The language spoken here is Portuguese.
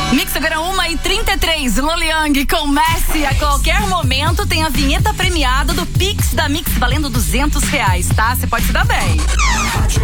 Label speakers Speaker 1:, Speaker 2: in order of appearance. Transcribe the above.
Speaker 1: Mix agora 1h33, Loliang com Messi. A qualquer momento tem a vinheta premiada do Pix da Mix valendo R$200, tá? Você pode se dar bem.